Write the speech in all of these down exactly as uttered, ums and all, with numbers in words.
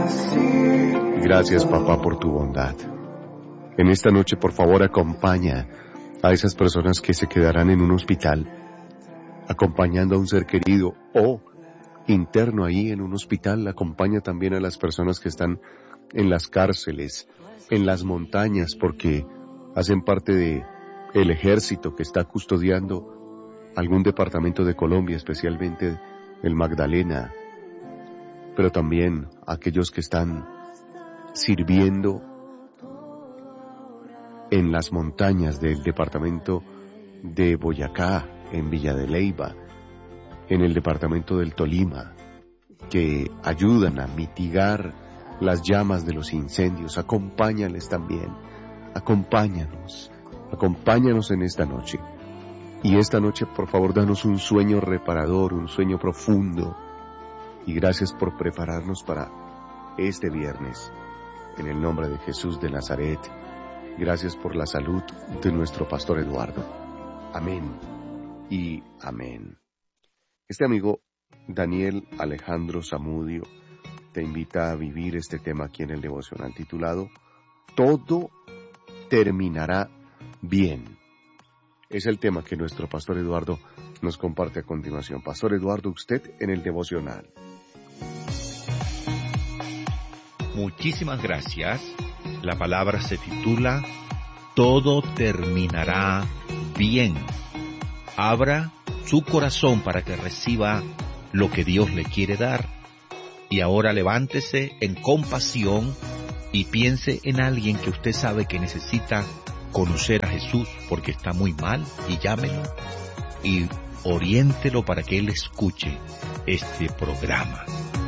Gracias, papá, por tu bondad. En esta noche, por favor, acompaña a esas personas que se quedarán en un hospital, acompañando a un ser querido o interno ahí en un hospital. Acompaña también a las personas que están en las cárceles, en las montañas, porque hacen parte de el ejército que está custodiando algún departamento de Colombia, especialmente el Magdalena, pero también aquellos que están sirviendo en las montañas del departamento de Boyacá, en Villa de Leyva, en el departamento del Tolima, que ayudan a mitigar las llamas de los incendios. Acompáñales también, acompáñanos, acompáñanos en esta noche. Y esta noche, por favor, danos un sueño reparador, un sueño profundo. Y gracias por prepararnos para este viernes. En el nombre de Jesús de Nazaret, gracias por la salud de nuestro pastor Eduardo. Amén y amén. Este amigo Daniel Alejandro Zamudio te invita a vivir este tema aquí en el devocional titulado Todo terminará bien. Es el tema que nuestro pastor Eduardo nos comparte a continuación. Pastor Eduardo, usted en el devocional. Muchísimas gracias. La palabra se titula Todo terminará bien. Abra su corazón para que reciba lo que Dios le quiere dar. Y ahora levántese en compasión y piense en alguien que usted sabe que necesita conocer a Jesús porque está muy mal, y llámelo y oriéntelo para que él escuche este programa.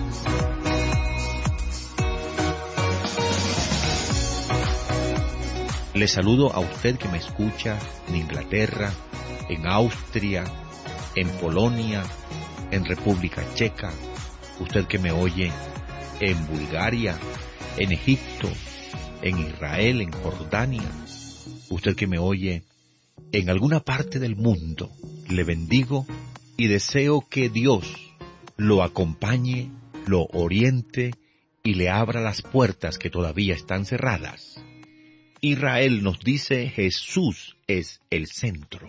Le saludo a usted que me escucha en Inglaterra, en Austria, en Polonia, en República Checa, usted que me oye en Bulgaria, en Egipto, en Israel, en Jordania, usted que me oye en alguna parte del mundo. Le bendigo y deseo que Dios lo acompañe, lo oriente y le abra las puertas que todavía están cerradas. Israel nos dice: Jesús es el centro.